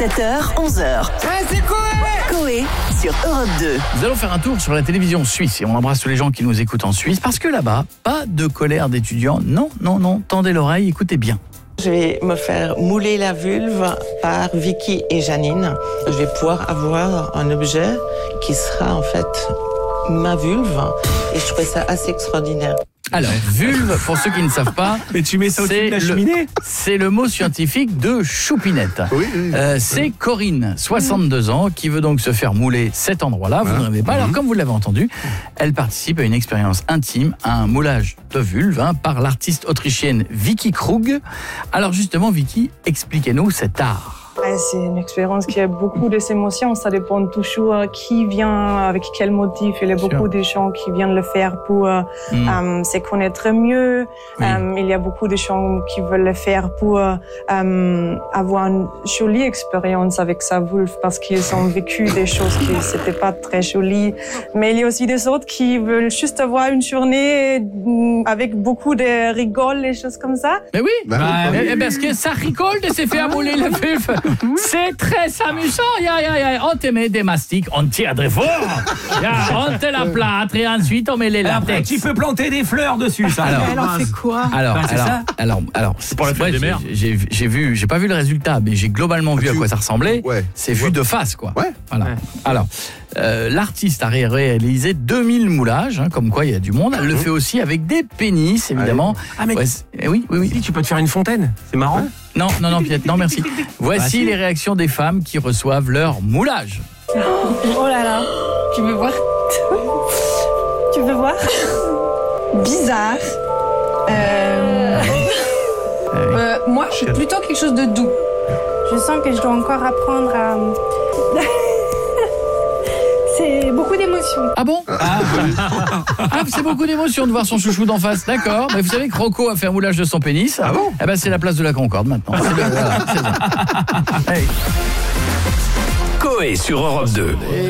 7h, 11h. C'est Coé sur Europe 2. Nous allons faire un tour sur la télévision suisse et on embrasse tous les gens qui nous écoutent en Suisse parce que là-bas, pas de colère d'étudiants. Non, tendez l'oreille, écoutez bien. Je vais me faire mouler la vulve par Vicky et Janine. Je vais pouvoir avoir un objet qui sera en fait ma vulve et je trouvais ça assez extraordinaire. Alors, vulve, pour ceux qui ne savent pas, Mais tu mets ça au-dessus de la cheminée? c'est le mot scientifique de choupinette. Oui. C'est Corinne, 62 ans, qui veut donc se faire mouler cet endroit-là. Vous ne rêvez pas. Alors, comme vous l'avez entendu, elle participe à une expérience intime, à un moulage de vulve par l'artiste autrichienne Vicky Krug. Alors justement, Vicky, expliquez-nous cet art. C'est une expérience qui a beaucoup d'émotions. Ça dépend toujours qui vient, avec quel motif. Il y a beaucoup de gens qui viennent le faire pour se connaître mieux. Oui. Il y a beaucoup de gens qui veulent le faire pour avoir une jolie expérience avec sa vulve parce qu'ils ont vécu des choses qui n'étaient pas très jolies. Mais il y a aussi des autres qui veulent juste avoir une journée avec beaucoup de rigoles et choses comme ça. Mais oui, parce que ça rigole de se faire mouler la vulve. C'est très amusant. On te met des mastiques, on tire très fort. On te la plâtre et ensuite on met les Après, latex. tu peux planter des fleurs dessus, ça. Elle en fait quoi? Alors, c'est pour la fête des mères. J'ai pas vu le résultat, mais j'ai globalement vu à quoi ça ressemblait. Ouais. C'est vu de face, quoi. Ouais. Voilà. Alors, l'artiste a réalisé 2000 moulages, comme quoi il y a du monde. Elle le fait aussi avec des pénis, évidemment. Ah, mais Oui. si, tu peux te faire une fontaine. C'est marrant. Non, Piette, non, merci. Voici les réactions des femmes qui reçoivent leur moulage. Oh là là. Tu veux voir? Tu veux voir? Bizarre. Moi, je suis plutôt quelque chose de doux. Je sens que je dois encore apprendre à... C'est beaucoup d'émotions. Ah bon? C'est beaucoup d'émotion de voir son chouchou d'en face. D'accord. Mais vous savez que Rocco a fait un moulage de son pénis. Ah bon? Eh ben, c'est la place de la Concorde maintenant. C'est bien. Hey. Coé sur Europe 2.